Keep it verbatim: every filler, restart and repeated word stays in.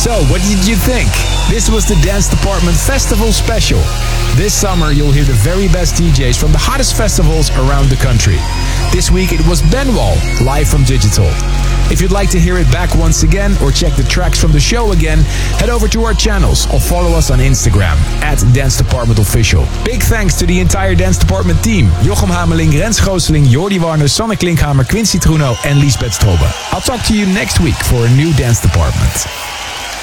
So, what did you think? This was the Dance Department Festival Special. This summer, you'll hear the very best D Js from the hottest festivals around the country. This week, it was Benwall, live from Digital. If you'd like to hear it back once again or check the tracks from the show again, head over to our channels or follow us on Instagram at Dance Department Official. Big thanks to the entire Dance Department team. Jochem Hameling, Rens Gooseling, Jordi Warner, Sanne Klinkhamer, Quincy Truno and Lisbeth Strobbe. I'll talk to you next week for a new Dance Department.